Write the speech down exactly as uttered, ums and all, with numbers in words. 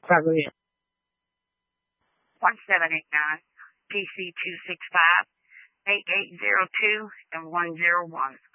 Sorry, go ahead. one seven eight nine, P C two six five, eight eight zero two, and one zero one.